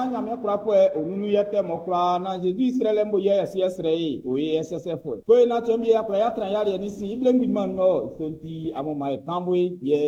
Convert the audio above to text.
nyame kura poe onunu yete mokra na jesu israel mbo ye SSRE o SSF ko na chombi ya pra ya tra ya ni si ible ngman no senti amoma e kambo ye